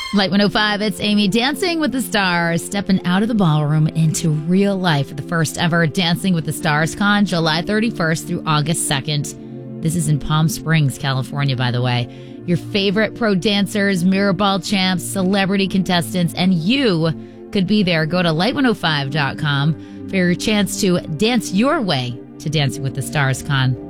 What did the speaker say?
Light 105, it's Amy Dancing with the Stars, stepping out of the ballroom into real life at the first ever Dancing with the Stars Con, July 31st through August 2nd. This is in Palm Springs, California, by the way. Your favorite pro dancers, mirror ball champs, celebrity contestants, and you could be there. Go to light105.com for your chance to dance your way to Dancing with the Stars Con.